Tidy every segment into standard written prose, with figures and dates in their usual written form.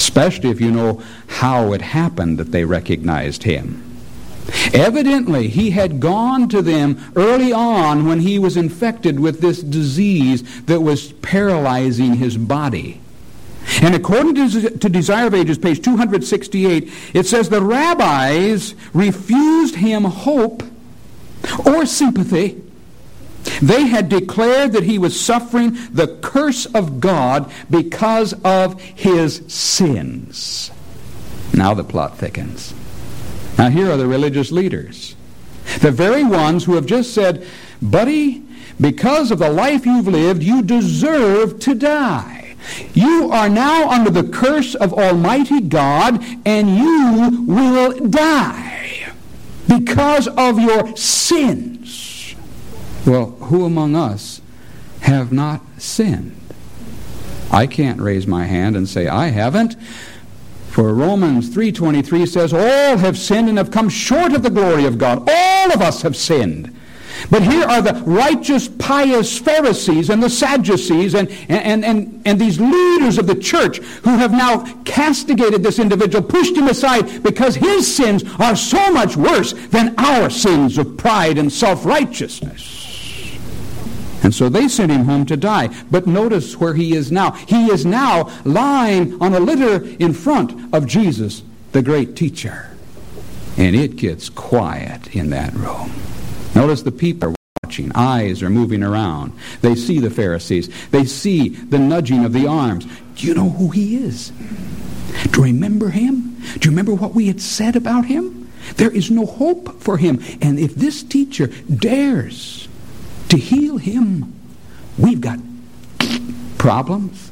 especially if you know how it happened that they recognized him. Evidently, he had gone to them early on when he was infected with this disease that was paralyzing his body. And according to Desire of Ages, page 268, it says the rabbis refused him hope or sympathy. They had declared that he was suffering the curse of God because of his sins. Now the plot thickens. Now here are the religious leaders, the very ones who have just said, buddy, because of the life you've lived, you deserve to die. You are now under the curse of Almighty God, and you will die because of your sins. Well, who among us have not sinned? I can't raise my hand and say, I haven't. For Romans 3:23 says, all have sinned and have come short of the glory of God. All of us have sinned. But here are the righteous, pious Pharisees and the Sadducees and these leaders of the church who have now castigated this individual, pushed him aside because his sins are so much worse than our sins of pride and self-righteousness. And so they sent him home to die. But notice where he is now. He is now lying on a litter in front of Jesus, the great teacher. And it gets quiet in that room. Notice the people are watching. Eyes are moving around. They see the Pharisees. They see the nudging of the arms. Do you know who he is? Do you remember him? Do you remember what we had said about him? There is no hope for him. And if this teacher dares to heal him, we've got problems.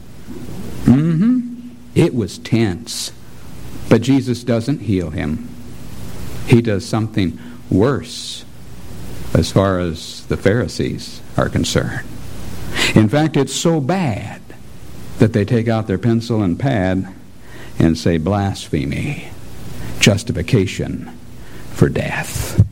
It was tense. But Jesus doesn't heal him. He does something worse as far as the Pharisees are concerned. In fact, it's so bad that they take out their pencil and pad and say blasphemy, justification for death.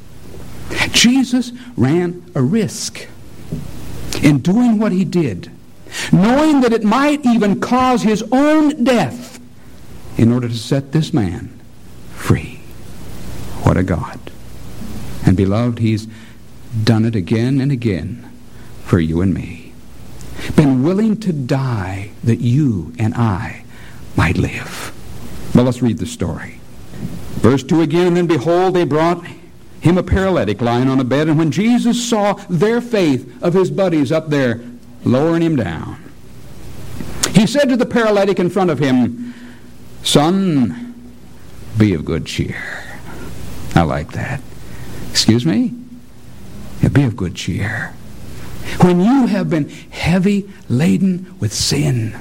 Jesus ran a risk in doing what he did, knowing that it might even cause his own death in order to set this man free. What a God. And beloved, he's done it again and again for you and me. Been willing to die that you and I might live. Well, let's read the story. Verse 2 again, and then behold, they brought him a paralytic lying on a bed, and when Jesus saw their faith of his buddies up there lowering him down, he said to the paralytic in front of him, son, be of good cheer. I like that. Excuse me? Yeah, be of good cheer. When you have been heavy laden with sin,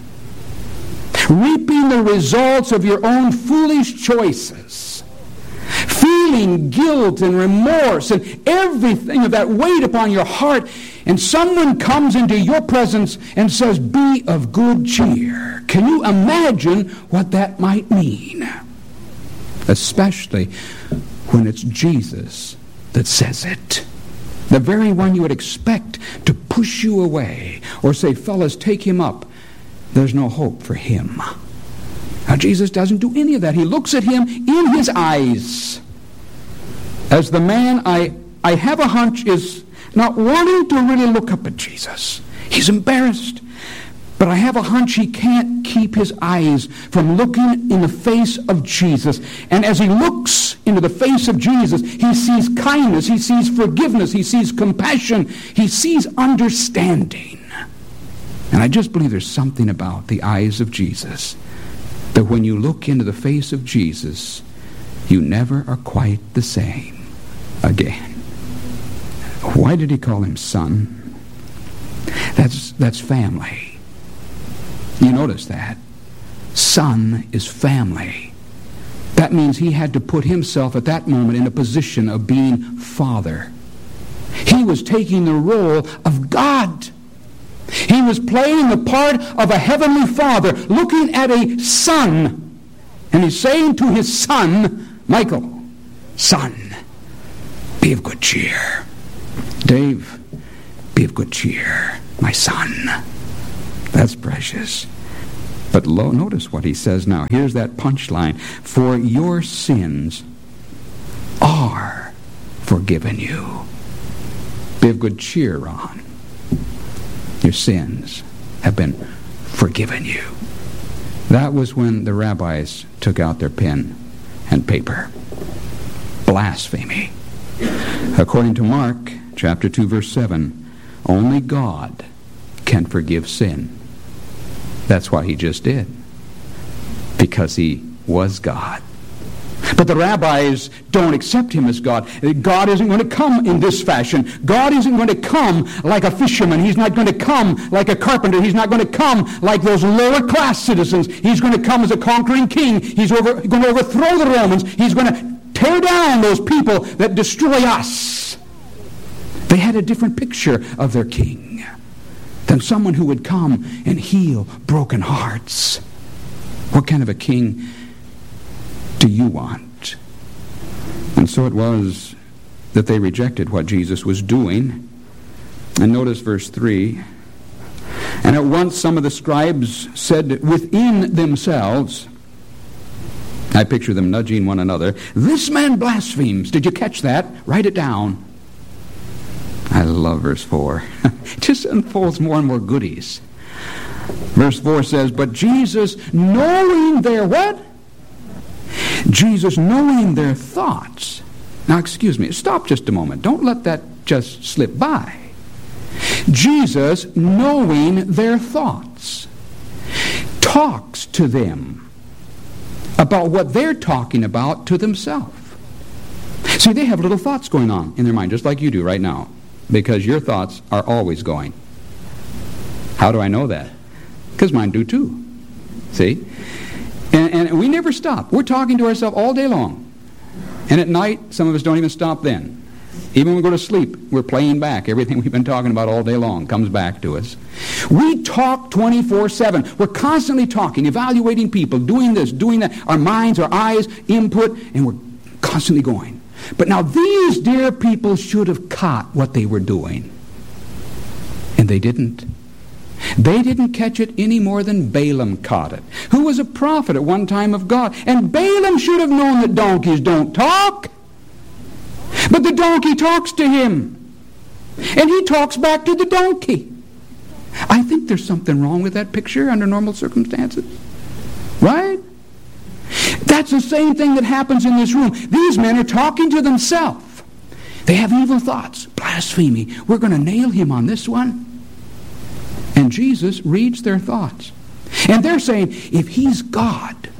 reaping the results of your own foolish choices, feeling guilt and remorse and everything of that weight upon your heart, and someone comes into your presence and says, be of good cheer. Can you imagine what that might mean? Especially when it's Jesus that says it. The very one you would expect to push you away or say, fellas, take him up. There's no hope for him. Now, Jesus doesn't do any of that. He looks at him in his eyes. As the man, I have a hunch, is not wanting to really look up at Jesus. He's embarrassed. But I have a hunch he can't keep his eyes from looking in the face of Jesus. And as he looks into the face of Jesus, he sees kindness, he sees forgiveness, he sees compassion, he sees understanding. And I just believe there's something about the eyes of Jesus that when you look into the face of Jesus, you never are quite the same again. Why did he call him son? That's family. You notice that. Son is family. That means he had to put himself at that moment in a position of being father. He was taking the role of God. He was playing the part of a heavenly father, looking at a son. And he's saying to his son, Michael, son, be of good cheer. Dave, be of good cheer, my son. That's precious. But notice what he says now. Here's that punchline. For your sins are forgiven you. Be of good cheer, Ron. Your sins have been forgiven you. That was when the rabbis took out their pen and paper. Blasphemy. According to Mark chapter 2, verse 7, only God can forgive sin. That's what he just did, because he was God. But the rabbis don't accept him as God. God isn't going to come in this fashion. God isn't going to come like a fisherman. He's not going to come like a carpenter. He's not going to come like those lower class citizens. He's going to come as a conquering king. He's going to overthrow the Romans. He's going to tear down those people that destroy us. They had a different picture of their king than someone who would come and heal broken hearts. What kind of a king do you want? And so it was that they rejected what Jesus was doing. And notice verse 3. And at once some of the scribes said within themselves, I picture them nudging one another, this man blasphemes. Did you catch that? Write it down. I love verse 4. It just unfolds more and more goodies. Verse 4 says, but Jesus, knowing their what? Jesus, knowing their thoughts. Now, excuse me. Stop just a moment. Don't let that just slip by. Jesus, knowing their thoughts, talks to them about what they're talking about to themselves. See, they have little thoughts going on in their mind, just like you do right now, because your thoughts are always going. How do I know that? Because mine do too. See? And we never stop. We're talking to ourselves all day long. And at night, some of us don't even stop then. Even when we go to sleep, we're playing back. Everything we've been talking about all day long comes back to us. We talk 24/7. We're constantly talking, evaluating people, doing this, doing that. Our minds, our eyes, input, and we're constantly going. But now these dear people should have caught what they were doing. And they didn't. They didn't catch it any more than Balaam caught it, who was a prophet at one time of God. And Balaam should have known that donkeys don't talk. But the donkey talks to him. And he talks back to the donkey. I think there's something wrong with that picture under normal circumstances. Right? That's the same thing that happens in this room. These men are talking to themselves. They have evil thoughts. Blasphemy. We're going to nail him on this one. And Jesus reads their thoughts. And they're saying, if he's God,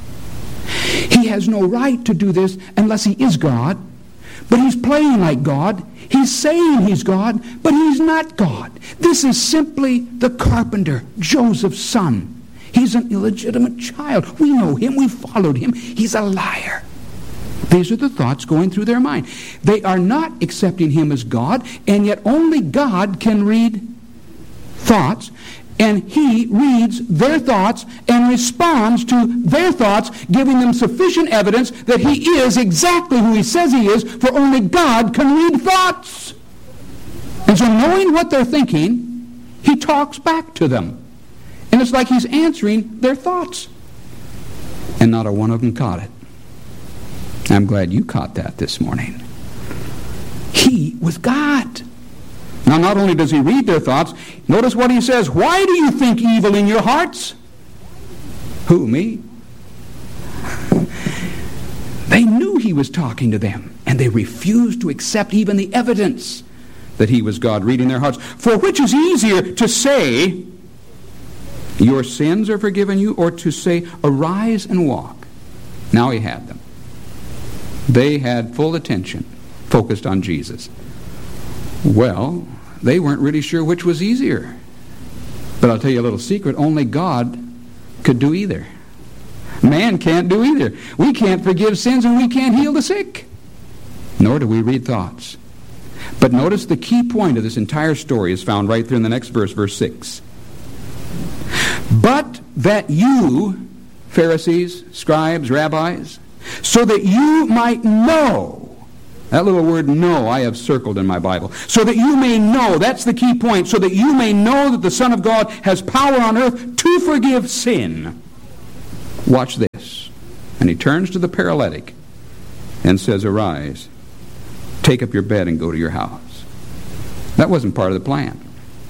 he has no right to do this unless he is God. But he's playing like God. He's saying he's God, but he's not God. This is simply the carpenter, Joseph's son. He's an illegitimate child. We know him. We followed him. He's a liar. These are the thoughts going through their mind. They are not accepting him as God, and yet only God can read thoughts, and he reads their thoughts and responds to their thoughts, giving them sufficient evidence that he is exactly who he says he is, for only God can read thoughts. And so knowing what they're thinking, he talks back to them. And it's like he's answering their thoughts. And not a one of them caught it. I'm glad you caught that this morning. He was God. Now, not only does he read their thoughts, notice what he says. Why do you think evil in your hearts? Who, me? They knew he was talking to them, and they refused to accept even the evidence that he was God, reading their hearts. For which is easier, to say, your sins are forgiven you, or to say, arise and walk? Now he had them. They had full attention focused on Jesus. Well, they weren't really sure which was easier. But I'll tell you a little secret. Only God could do either. Man can't do either. We can't forgive sins and we can't heal the sick. Nor do we read thoughts. But notice the key point of this entire story is found right there in the next verse, verse 6. But that you, Pharisees, scribes, rabbis, so that you might know That little word know I have circled in my Bible. So that you may know, that's the key point, so that you may know that the Son of God has power on earth to forgive sin. Watch this. And he turns to the paralytic and says, arise, take up your bed and go to your house. That wasn't part of the plan.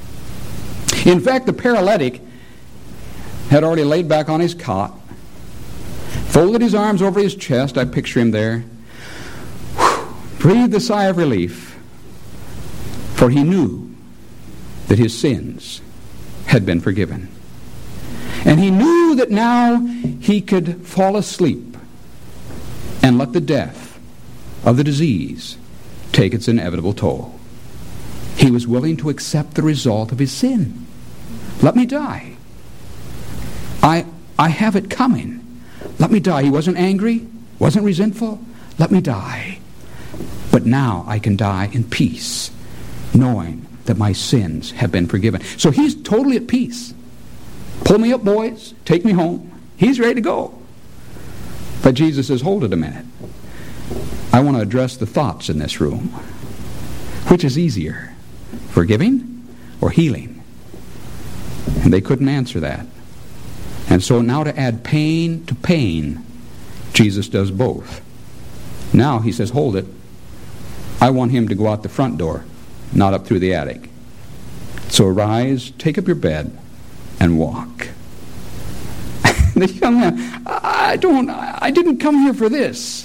In fact, the paralytic had already laid back on his cot, folded his arms over his chest. I picture him there. Breathed a sigh of relief, for he knew that his sins had been forgiven. And he knew that now he could fall asleep and let the death of the disease take its inevitable toll. He was willing to accept the result of his sin. Let me die. I have it coming. Let me die. He wasn't angry, wasn't resentful. Let me die. But now I can die in peace, knowing that my sins have been forgiven. So he's totally at peace. Pull me up, boys. Take me home. He's ready to go. But Jesus says, hold it a minute. I want to address the thoughts in this room. Which is easier, forgiving or healing? And they couldn't answer that. And so now to add pain to pain, Jesus does both. Now he says, hold it. I want him to go out the front door, not up through the attic. So arise, take up your bed, and walk. The young man, I didn't come here for this.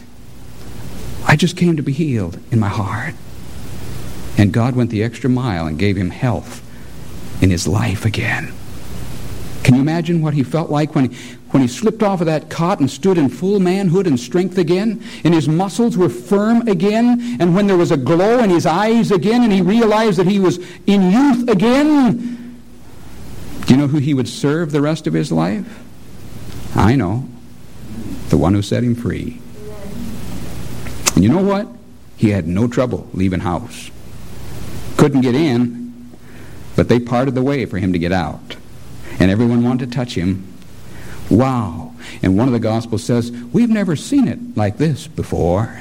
I just came to be healed in my heart. And God went the extra mile and gave him health in his life again. Can you imagine what he felt like when he slipped off of that cot and stood in full manhood and strength again, and his muscles were firm again, and when there was a glow in his eyes again, and he realized that he was in youth again? Do you know who he would serve the rest of his life? I know. The one who set him free. And you know what? He had no trouble leaving house. Couldn't get in, but they parted the way for him to get out. And everyone wanted to touch him. Wow. And one of the Gospels says, we've never seen it like this before.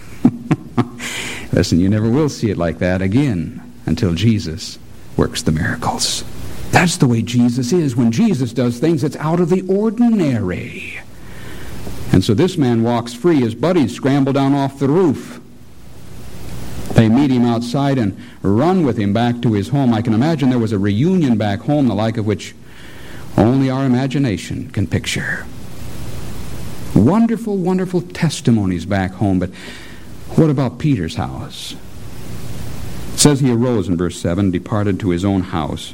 Listen, you never will see it like that again until Jesus works the miracles. That's the way Jesus is. When Jesus does things, it's out of the ordinary. And so this man walks free. His buddies scramble down off the roof. They meet him outside and run with him back to his home. I can imagine there was a reunion back home, the like of which only our imagination can picture. Wonderful, wonderful testimonies back home. But what about Peter's house? It says he arose in verse 7, departed to his own house.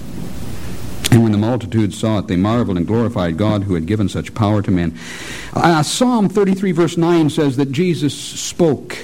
And when the multitude saw it, they marveled and glorified God who had given such power to men. Psalm 33 verse 9 says that Jesus spoke.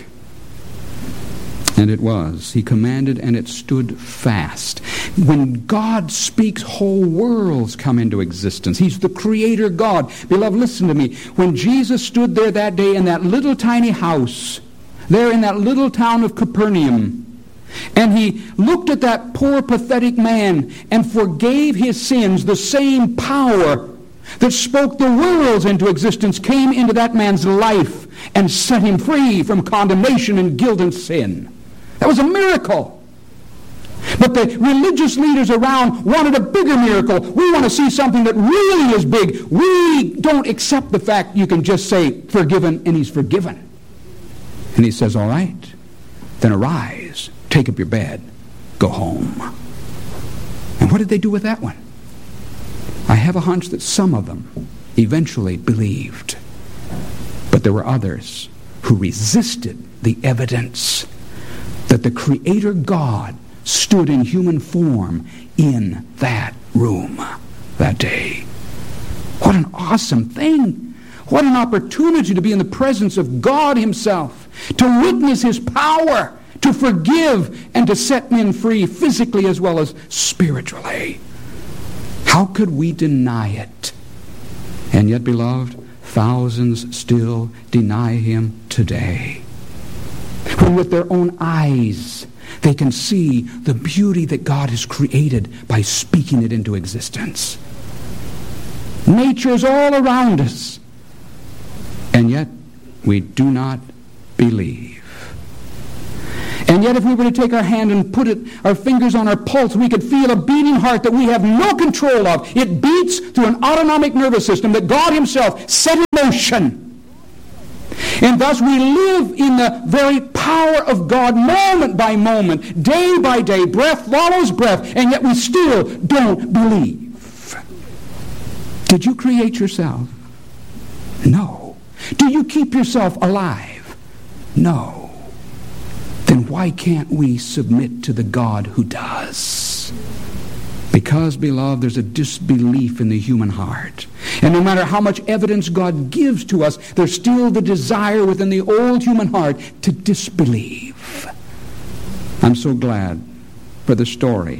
And it was. He commanded and it stood fast. When God speaks, whole worlds come into existence. He's the creator God. Beloved, listen to me. When Jesus stood there that day in that little tiny house, there in that little town of Capernaum, and he looked at that poor pathetic man and forgave his sins, the same power that spoke the worlds into existence came into that man's life and set him free from condemnation and guilt and sin. That was a miracle. But the religious leaders around wanted a bigger miracle. We want to see something that really is big. We don't accept the fact you can just say, forgiven, and he's forgiven. And he says, all right, then arise, take up your bed, go home. And what did they do with that one? I have a hunch that some of them eventually believed. But there were others who resisted the evidence that the Creator God stood in human form in that room that day. What an awesome thing. What an opportunity to be in the presence of God himself, to witness his power, to forgive and to set men free physically as well as spiritually. How could we deny it? And yet, beloved, thousands still deny him today. When with their own eyes they can see the beauty that God has created by speaking it into existence. Nature's all around us. And yet we do not believe. And yet if we were to take our hand and put our fingers on our pulse, we could feel a beating heart that we have no control of. It beats through an autonomic nervous system that God himself set in motion. And thus we live in the very power of God moment by moment, day by day. Breath follows breath, and yet we still don't believe. Did you create yourself? No. Do you keep yourself alive? No. Then why can't we submit to the God who does? Because, beloved, there's a disbelief in the human heart. And no matter how much evidence God gives to us, there's still the desire within the old human heart to disbelieve. I'm so glad for the story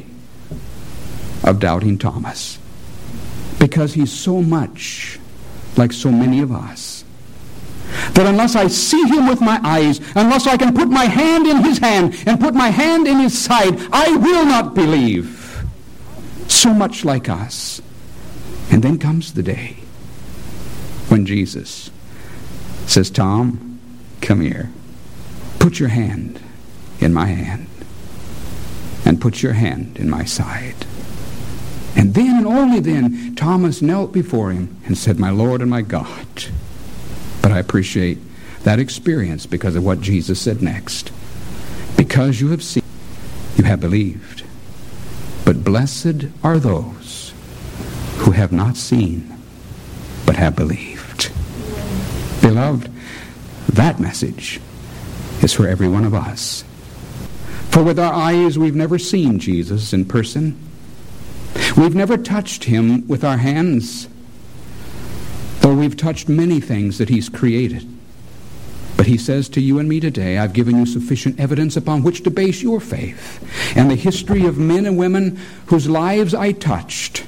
of Doubting Thomas, because he's so much like so many of us, that unless I see him with my eyes, unless I can put my hand in his hand and put my hand in his side, I will not believe. So much like us. And then comes the day when Jesus says, Tom, come here. Put your hand in my hand and put your hand in my side. And then and only then Thomas knelt before him and said, my Lord and my God. But I appreciate that experience because of what Jesus said next. Because you have seen, you have believed. But blessed are those who have not seen, but have believed. Beloved, that message is for every one of us. For with our eyes we've never seen Jesus in person. We've never touched him with our hands, though we've touched many things that he's created. But he says to you and me today, I've given you sufficient evidence upon which to base your faith. And the history of men and women whose lives I touched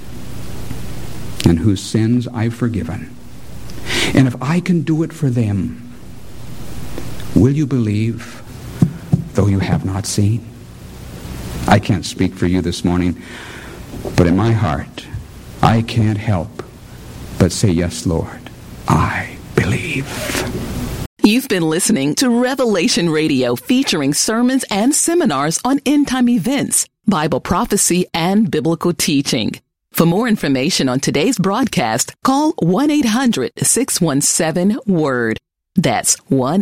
and whose sins I've forgiven. And if I can do it for them, will you believe, though you have not seen? I can't speak for you this morning, but in my heart, I can't help but say, yes, Lord, I believe. You've been listening to Revelation Radio, featuring sermons and seminars on end-time events, Bible prophecy, and biblical teaching. For more information on today's broadcast, call 1-800-617-WORD. That's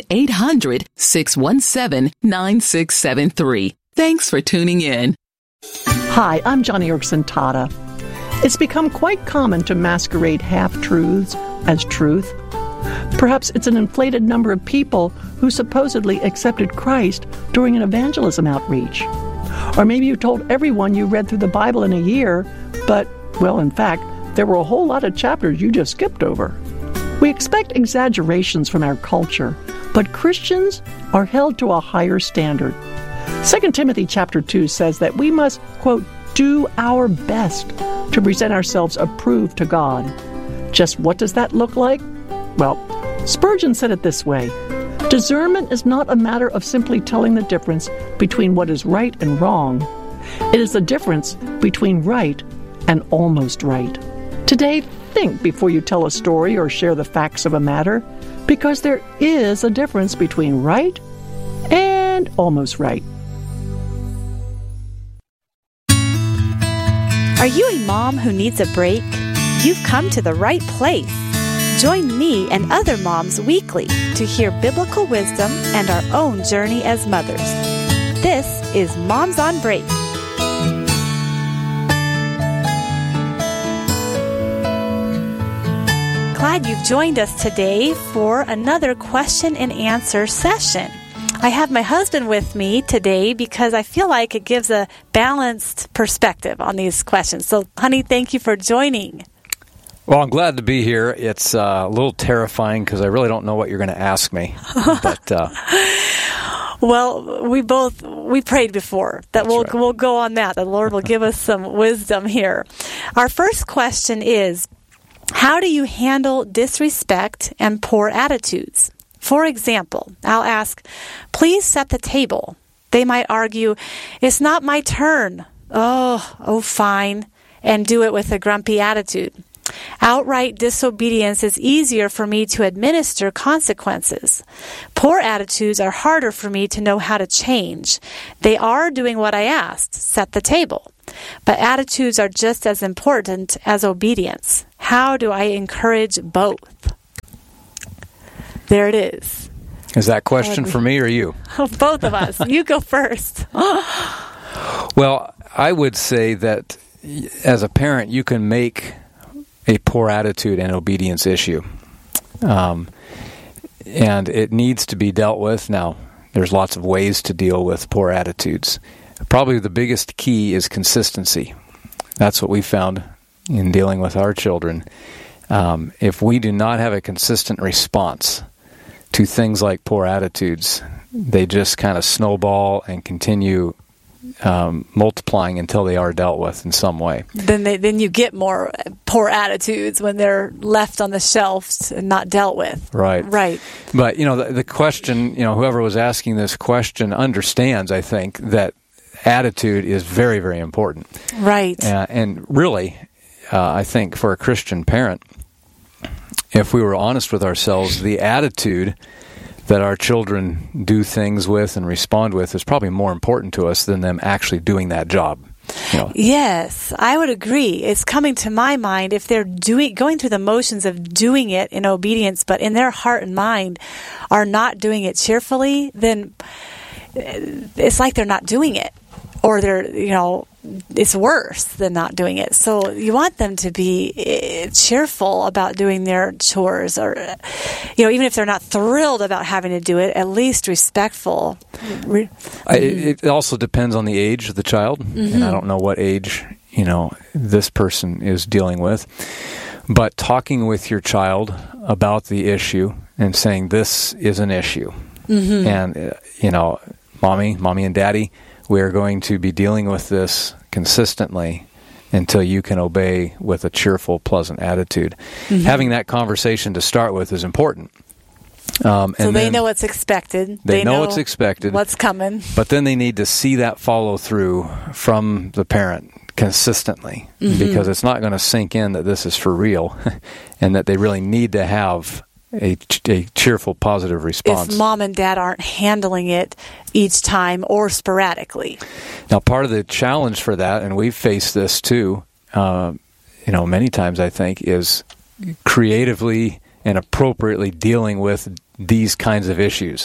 1-800-617-9673. Thanks for tuning in. Hi, I'm Johnny Erickson Tata. It's become quite common to masquerade half-truths as truth. Perhaps it's an inflated number of people who supposedly accepted Christ during an evangelism outreach. Or maybe you told everyone you read through the Bible in a year, but, well, in fact, there were a whole lot of chapters you just skipped over. We expect exaggerations from our culture, but Christians are held to a higher standard. 2 Timothy chapter 2 says that we must, quote, do our best to present ourselves approved to God. Just what does that look like? Well, Spurgeon said it this way: discernment is not a matter of simply telling the difference between what is right and wrong. It is the difference between right and almost right. Today, think before you tell a story or share the facts of a matter, because there is a difference between right and almost right. Are you a mom who needs a break? You've come to the right place. Join me and other moms weekly to hear biblical wisdom and our own journey as mothers. This is Moms on Break. Glad you've joined us today for another question and answer session. I have my husband with me today because I feel like it gives a balanced perspective on these questions. So, honey, thank you for joining. Well, I'm glad to be here. It's a little terrifying because I really don't know what you're going to ask me. But well, we prayed before that we'll go on that. The Lord will give us some wisdom here. Our first question is, how do you handle disrespect and poor attitudes? For example, I'll ask, please set the table. They might argue, it's not my turn. Oh, fine. And do it with a grumpy attitude. Outright disobedience is easier for me to administer consequences. Poor attitudes are harder for me to know how to change. They are doing what I asked, set the table. But attitudes are just as important as obedience. How do I encourage both? There it is. Is that question for me or you? Both of us. You go first. Well, I would say that as a parent, you can make a poor attitude and obedience issue. And it needs to be dealt with. Now, there's lots of ways to deal with poor attitudes. Probably the biggest key is consistency. That's what we found in dealing with our children. If we do not have a consistent response to things like poor attitudes, they just kind of snowball and continue multiplying until they are dealt with in some way. Then you get more poor attitudes when they're left on the shelves and not dealt with. Right. But, the question, whoever was asking this question understands, I think, that attitude is very, very important. Right. And really, I think for a Christian parent, if we were honest with ourselves, the attitude that our children do things with and respond with is probably more important to us than them actually doing that job. Yes, I would agree. It's coming to my mind, if they're going through the motions of doing it in obedience, but in their heart and mind are not doing it cheerfully, then it's like they're not doing it. Or they're, it's worse than not doing it. So you want them to be cheerful about doing their chores, or, even if they're not thrilled about having to do it, at least respectful. It also depends on the age of the child, and I don't know what age, this person is dealing with. But talking with your child about the issue and saying this is an issue, and, mommy and daddy, we are going to be dealing with this consistently until you can obey with a cheerful, pleasant attitude. Having that conversation to start with is important. So they know what's expected. They know what's expected. What's coming. But then they need to see that follow through from the parent consistently, because it's not going to sink in that this is for real and that they really need to have a cheerful, positive response. If mom and dad aren't handling it each time or sporadically. Now, part of the challenge for that, and we've faced this too, many times I think, is creatively and appropriately dealing with these kinds of issues.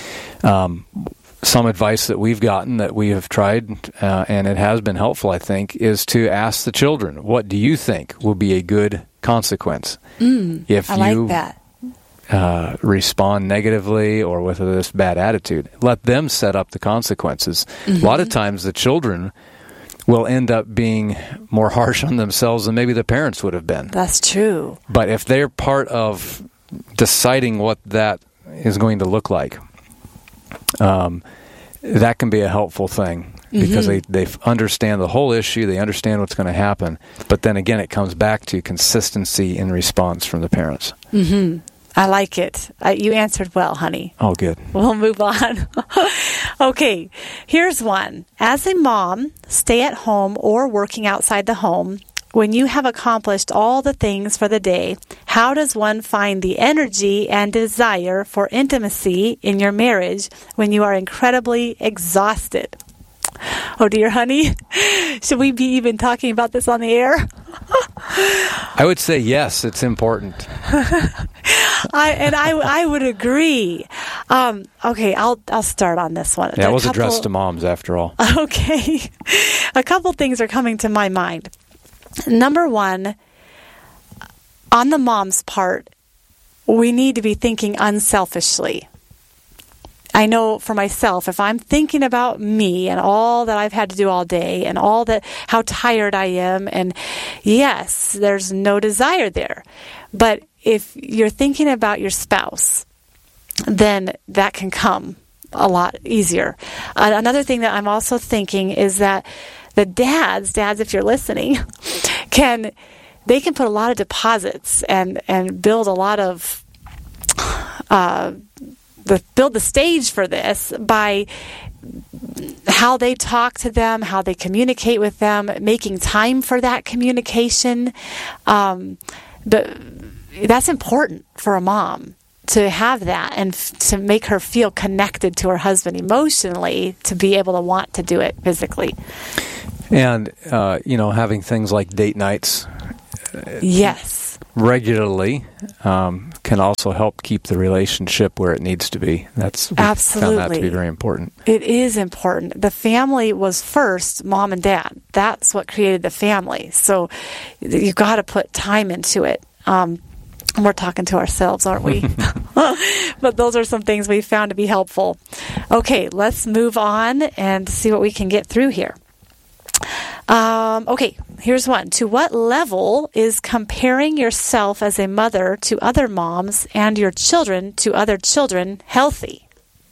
Some advice that we've gotten that we have tried, and it has been helpful, I think, is to ask the children, what do you think will be a good consequence? If I like that. Respond negatively or with this bad attitude. Let them set up the consequences. A lot of times the children will end up being more harsh on themselves than maybe the parents would have been. That's true. But if they're part of deciding what that is going to look like, that can be a helpful thing, because they understand the whole issue, they understand what's going to happen, but then again it comes back to consistency in response from the parents. I like it. You answered well, honey. Oh, good. We'll move on. Okay, here's one. As a mom, stay at home or working outside the home, when you have accomplished all the things for the day, how does one find the energy and desire for intimacy in your marriage when you are incredibly exhausted? Oh, dear, honey. Should we be even talking about this on the air? I would say yes, it's important. I would agree. Okay, I'll start on this one. Yeah, it was addressed to moms after all. Okay. A couple things are coming to my mind. Number one, on the mom's part, we need to be thinking unselfishly. I know for myself, if I'm thinking about me and all that I've had to do all day and how tired I am, and yes, there's no desire there. But if you're thinking about your spouse, then that can come a lot easier. Another thing that I'm also thinking is that the dads, if you're listening, can put a lot of deposits and build a lot of build the stage for this by how they talk to them, how they communicate with them, making time for that communication. But that's important for a mom to have that and to make her feel connected to her husband emotionally, to be able to want to do it physically. And, having things like date nights. Yes. Regularly can also help keep the relationship where it needs to be. Absolutely found that to be very important. It is important. The family was first, mom and dad. That's what created the family. So you've got to put time into it. We're talking to ourselves, aren't we? But those are some things we found to be helpful. Okay, let's move on and see what we can get through here. Okay, here's one. To what level is comparing yourself as a mother to other moms and your children to other children healthy?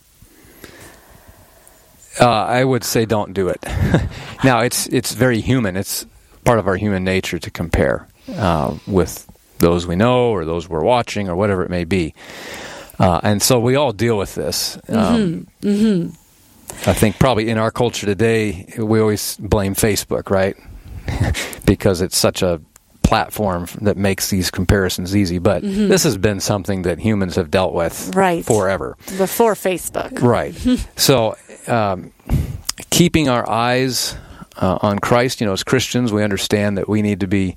I would say don't do it. Now, it's very human. It's part of our human nature to compare with those we know or those we're watching or whatever it may be. And so we all deal with this. I think probably in our culture today, we always blame Facebook, right? Because it's such a platform that makes these comparisons easy. But this has been something that humans have dealt with forever. Before Facebook. Right. So keeping our eyes on Christ, as Christians, we understand that we need to be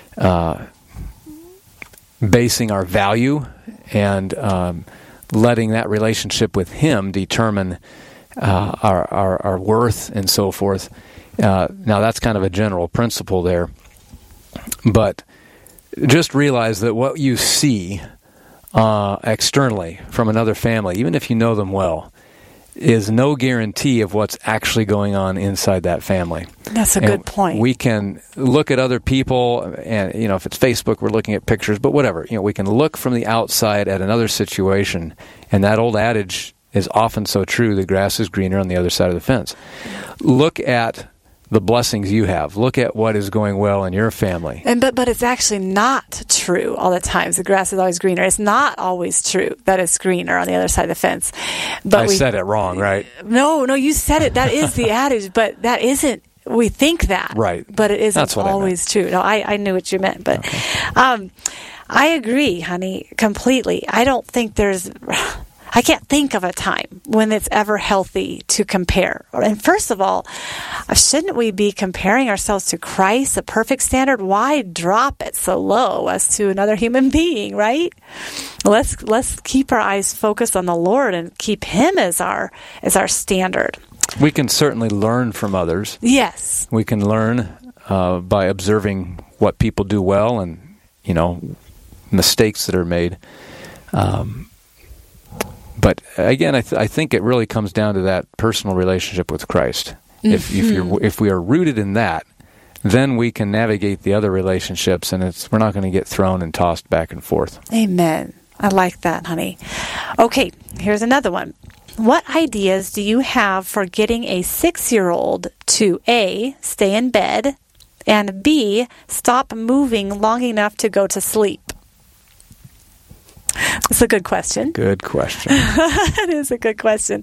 basing our value and letting that relationship with Him determine our worth and so forth. Now, that's kind of a general principle there. But just realize that what you see externally from another family, even if you know them well, is no guarantee of what's actually going on inside that family. That's a good point. We can look at other people, and if it's Facebook, we're looking at pictures, but whatever. We can look from the outside at another situation, and that old adage is often so true: the grass is greener on the other side of the fence. Look at the blessings you have. Look at what is going well in your family. But it's actually not true all the time. The grass is always greener. It's not always true that it's greener on the other side of the fence. But I said it wrong, right? No, you said it. That is the adage, but that isn't. We think that, right? But it isn't always true. No, I knew what you meant, but okay. I agree, honey, completely. I don't think I can't think of a time when it's ever healthy to compare. And first of all, shouldn't we be comparing ourselves to Christ, a perfect standard? Why drop it so low as to another human being, right? Let's keep our eyes focused on the Lord and keep Him as our standard. We can certainly learn from others. Yes. We can learn by observing what people do well and, mistakes that are made. But again, I think it really comes down to that personal relationship with Christ. If we are rooted in that, then we can navigate the other relationships, and we're not going to get thrown and tossed back and forth. Amen. I like that, honey. Okay, here's another one. What ideas do you have for getting a 6-year-old to A, stay in bed, and B, stop moving long enough to go to sleep? That's a good question. Good question. It is a good question.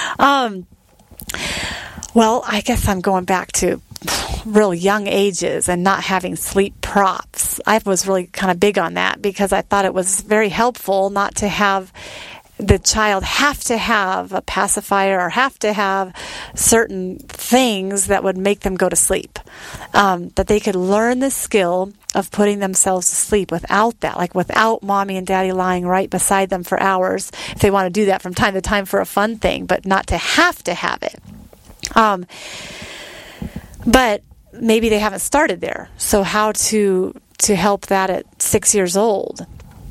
Well, I guess I'm going back to real young ages and not having sleep props. I was really kind of big on that because I thought it was very helpful not to have the child have to have a pacifier or have to have certain things that would make them go to sleep. That they could learn the skill of putting themselves to sleep without that, like without mommy and daddy lying right beside them for hours, if they want to do that from time to time for a fun thing, but not to have it. But maybe they haven't started there. So how to help that at 6 years old?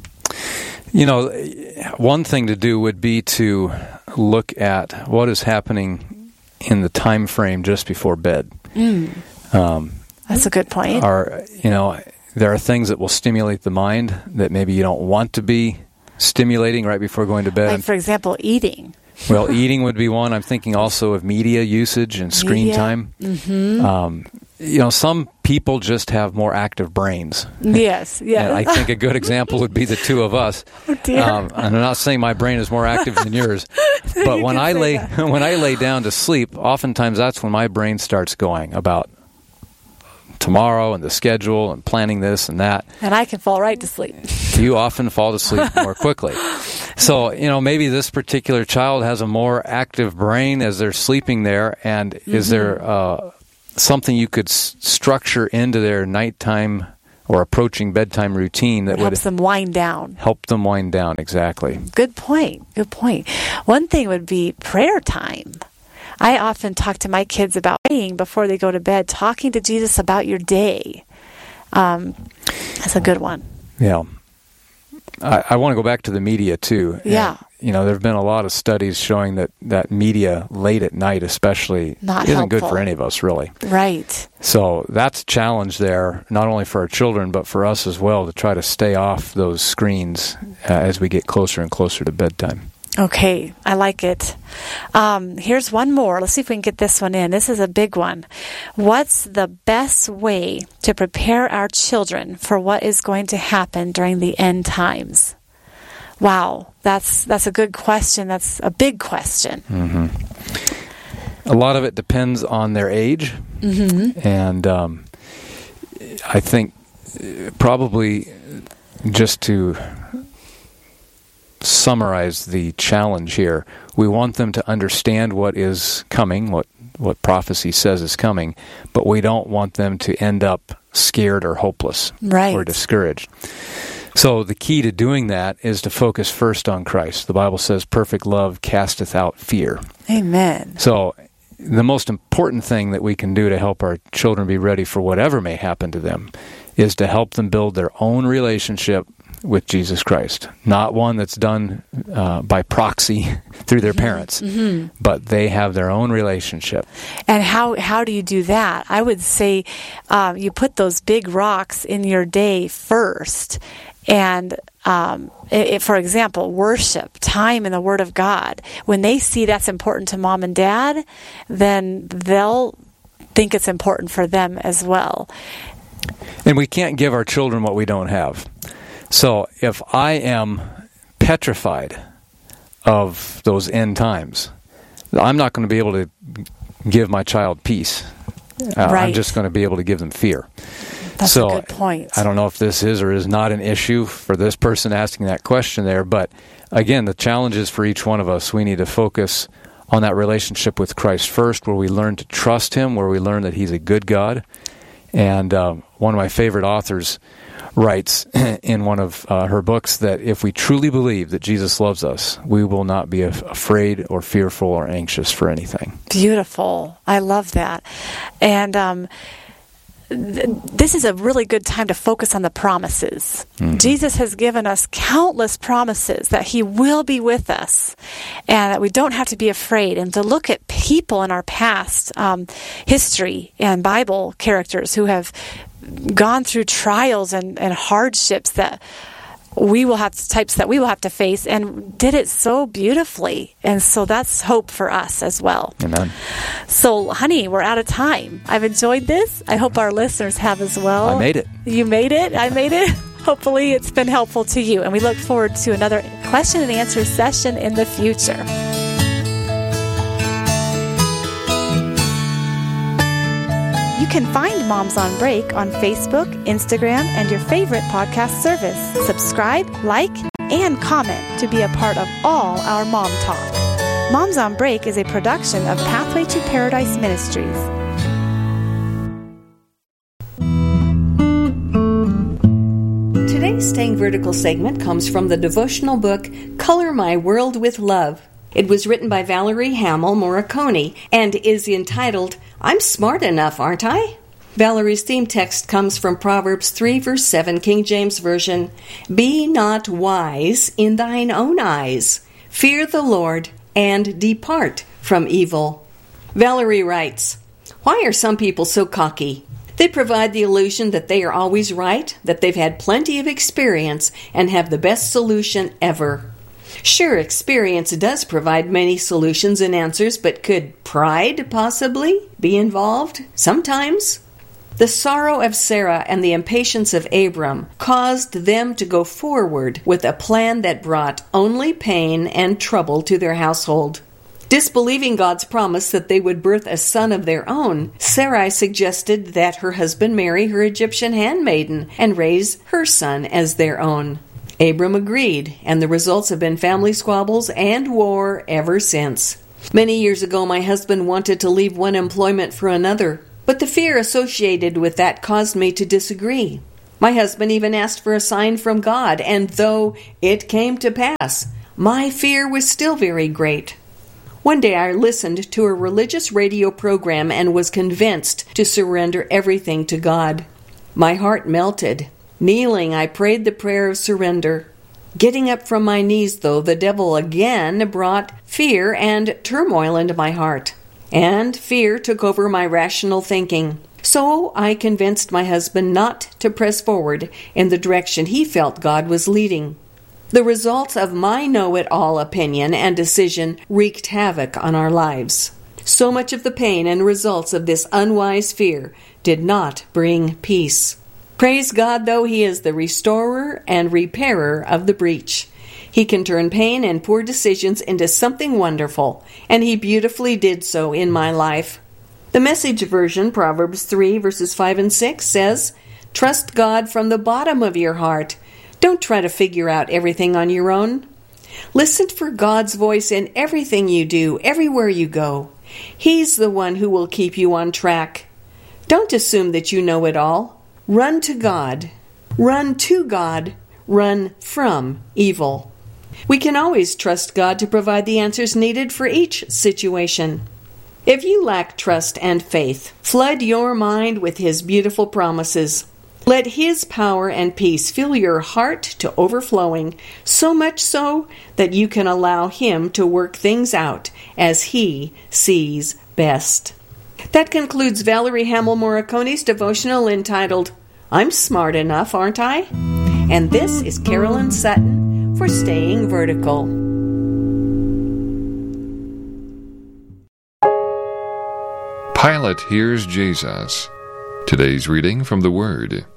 One thing to do would be to look at what is happening in the time frame just before bed. That's a good point. There are things that will stimulate the mind that maybe you don't want to be stimulating right before going to bed. Like, for example, eating. Well, eating would be one. I'm thinking also of media usage and screen time. some people just have more active brains. Yes, yes. And I think a good example would be the two of us. Oh, dear. I'm not saying my brain is more active than yours, but when I lay down to sleep, oftentimes that's when my brain starts going about tomorrow and the schedule and planning this and that. And I can fall right to sleep. You often fall to sleep more quickly. So, maybe this particular child has a more active brain as they're sleeping there, and is there something you could structure into their nighttime or approaching bedtime routine that would help them wind down? Help them wind down, exactly. Good point. One thing would be prayer time. I often talk to my kids about praying before they go to bed, talking to Jesus about your day. That's a good one. Yeah. I want to go back to the media, too. Yeah. And, there have been a lot of studies showing that media, late at night especially, not isn't helpful. good for any of us, really. Right. So that's a challenge there, not only for our children, but for us as well, to try to stay off those screens as we get closer and closer to bedtime. Okay, I like it. Here's one more. Let's see if we can get this one in. This is a big one. What's the best way to prepare our children for what is going to happen during the end times? Wow, that's a good question. That's a big question. Mm-hmm. A lot of it depends on their age. Mm-hmm. And I think probably just to summarize the challenge here, we want them to understand what is coming, what prophecy says is coming, but we don't want them to end up scared or hopeless or discouraged. So the key to doing that is to focus first on Christ. The Bible says perfect love casteth out fear. Amen. So the most important thing that we can do to help our children be ready for whatever may happen to them is to help them build their own relationship with Jesus Christ, not one that's done by proxy through their parents, but they have their own relationship. And how do you do that? I would say you put those big rocks in your day first, and for example, worship, time in the Word of God. When they see that's important to mom and dad, then they'll think it's important for them as well. And we can't give our children what we don't have. So if I am petrified of those end times, I'm not going to be able to give my child peace. I'm just going to be able to give them fear. That's a good point. I don't know if this is or is not an issue for this person asking that question there, but again, the challenge is for each one of us. We need to focus on that relationship with Christ first, where we learn to trust Him, where we learn that He's a good God. And one of my favorite authors writes in one of her books that if we truly believe that Jesus loves us, we will not be afraid or fearful or anxious for anything. Beautiful. I love that. And this is a really good time to focus on the promises. Mm-hmm. Jesus has given us countless promises that He will be with us and that we don't have to be afraid, and to look at people in our past history and Bible characters who have gone through trials and hardships that we will have to face, and did it so beautifully. And so that's hope for us as well. Amen. So, honey, we're out of time. I've enjoyed this. I hope our listeners have as well. I made it. You made it. I made it. Hopefully it's been helpful to you. And we look forward to another question and answer session in the future. You can find Moms on Break on Facebook, Instagram, and your favorite podcast service. Subscribe, like, and comment to be a part of all our Mom Talk. Moms on Break is a production of Pathway to Paradise Ministries. Today's Staying Vertical segment comes from the devotional book, Color My World with Love. It was written by Valerie Hamill Morricone and is entitled, I'm Smart Enough, Aren't I? Valerie's theme text comes from Proverbs 3, verse 7, King James Version. Be not wise in thine own eyes. Fear the Lord and depart from evil. Valerie writes, why are some people so cocky? They provide the illusion that they are always right, that they've had plenty of experience, and have the best solution ever. Sure, experience does provide many solutions and answers, but could pride possibly be involved? Sometimes. The sorrow of Sarah and the impatience of Abram caused them to go forward with a plan that brought only pain and trouble to their household. Disbelieving God's promise that they would birth a son of their own, Sarai suggested that her husband marry her Egyptian handmaiden and raise her son as their own. Abram agreed, and the results have been family squabbles and war ever since. Many years ago, my husband wanted to leave one employment for another, but the fear associated with that caused me to disagree. My husband even asked for a sign from God, and though it came to pass, my fear was still very great. One day I listened to a religious radio program and was convinced to surrender everything to God. My heart melted. Kneeling, I prayed the prayer of surrender. Getting up from my knees, though, the devil again brought fear and turmoil into my heart. And fear took over my rational thinking. So I convinced my husband not to press forward in the direction he felt God was leading. The results of my know-it-all opinion and decision wreaked havoc on our lives. So much of the pain and results of this unwise fear did not bring peace. Praise God, though, He is the restorer and repairer of the breach. He can turn pain and poor decisions into something wonderful, and He beautifully did so in my life. The Message version, Proverbs 3, verses 5 and 6, says, "Trust God from the bottom of your heart. Don't try to figure out everything on your own. Listen for God's voice in everything you do, everywhere you go. He's the one who will keep you on track. Don't assume that you know it all. Run to God. Run to God. Run from evil." We can always trust God to provide the answers needed for each situation. If you lack trust and faith, flood your mind with His beautiful promises. Let His power and peace fill your heart to overflowing, so much so that you can allow Him to work things out as He sees best. That concludes Valerie Hamill Morricone's devotional entitled, "I'm Smart Enough, Aren't I?" And this is Carolyn Sutton for Staying Vertical. Pilate hears Jesus. Today's reading from the Word.